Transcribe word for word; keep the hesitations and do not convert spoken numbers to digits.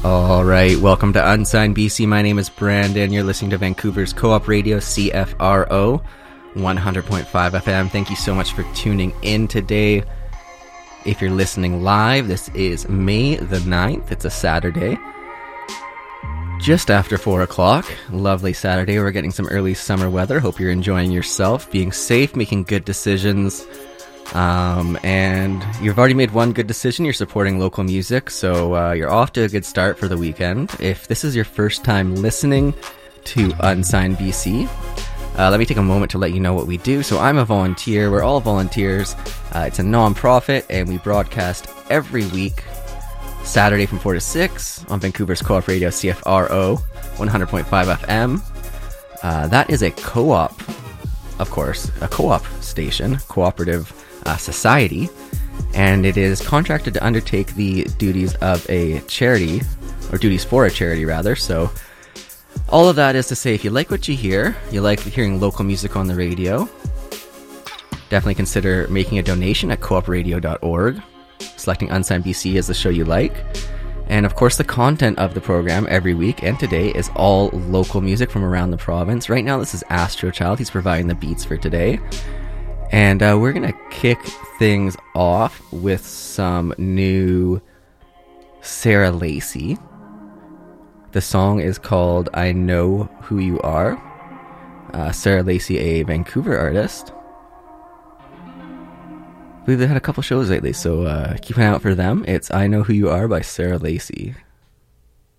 All right, welcome to Unsigned B C. My name is Brandon. You're listening to Vancouver's Co-op Radio, C F R O, one hundred point five F M. Thank you so much for tuning in today. If you're listening live, this is May the ninth. It's a Saturday, just after four o'clock. Lovely Saturday. We're getting some early summer weather. Hope you're enjoying yourself, being safe, making good decisions. Um, and you've already made one good decision. You're supporting local music, so uh, you're off to a good start for the weekend. If this is your first time listening to Unsigned B C, uh, let me take a moment to let you know what we do. So I'm a volunteer. We're all volunteers. Uh, it's a non-profit, and we broadcast every week, Saturday from four to six on Vancouver's Co-op Radio, C F R O, one hundred point five F M. Uh, that is a co-op, of course, a co-op station, cooperative Uh, society, and it is contracted to undertake the duties of a charity, or duties for a charity rather. So all of that is to say, if you like what you hear, you like hearing local music on the radio, definitely consider making a donation at co op radio dot org, selecting Unsigned B C as the show you like. And of course, the content of the program every week and today is all local music from around the province. Right now, this is Astro Child. He's providing the beats for today. And uh, we're going to kick things off with some new Sarah Lacy. The song is called I Know Who You Are. Uh, Sarah Lacy, a Vancouver artist. I believe they had a couple shows lately, so uh, keep an eye out for them. It's I Know Who You Are by Sarah Lacy.